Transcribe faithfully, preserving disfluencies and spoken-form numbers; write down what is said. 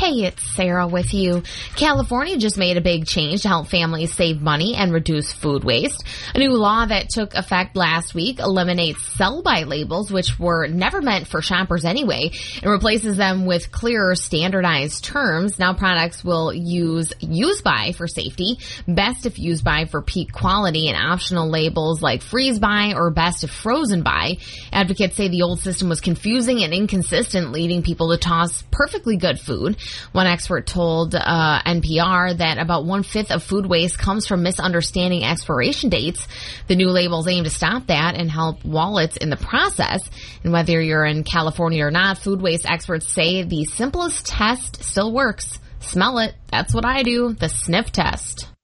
Hey, it's Sarah with you. California just made a big change to help families save money and reduce food waste. A new law that took effect last week eliminates sell-by labels, which were never meant for shoppers anyway, and replaces them with clearer, standardized terms. Now products will use use-by for safety, best if use-by for peak quality, and optional labels like freeze-by or best if frozen-by. Advocates say the old system was confusing and inconsistent, leading people to toss perfectly good food. One expert told uh, N P R that about one-fifth of food waste comes from misunderstanding expiration dates. The new labels aim to stop that and help wallets in the process. And whether you're in California or not, food waste experts say the simplest test still works. Smell it. That's what I do. The sniff test.